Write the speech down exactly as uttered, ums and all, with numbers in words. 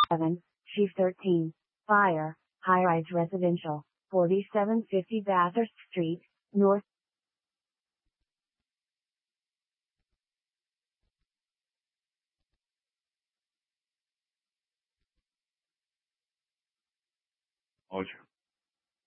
seven, Chief thirteen, Fire, High-Rise Residential, forty-seven fifty Bathurst Street, North. ocho.